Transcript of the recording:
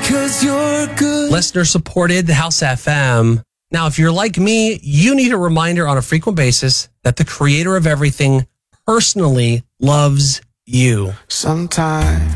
'cause you're good. Listener supported the House FM. Now, if you're like me, you need a reminder on a frequent basis that the creator of everything personally loves you. Sometimes